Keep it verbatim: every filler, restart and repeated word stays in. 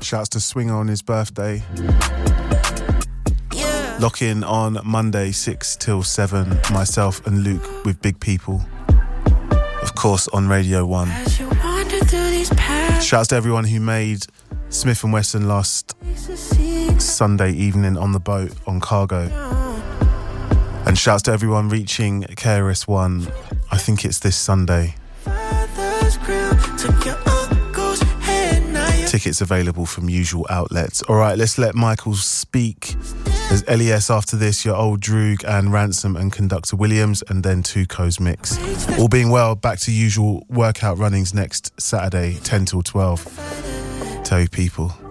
Shouts to Swinger on his birthday. Lock in on Monday, six till seven. Myself and Luke with Big People. Of course, on Radio one. Shouts to everyone who made Smith and Wesson last Sunday evening on the boat on cargo. And shouts to everyone reaching K R S One. I think it's this Sunday. Tickets available from usual outlets. All right, let's let Michael speak. There's L E S after this, your old Droog and Ransom and Conductor Williams, and then Tuco's mix. All being well, back to usual workout runnings next Saturday, ten till twelve. Tell you people.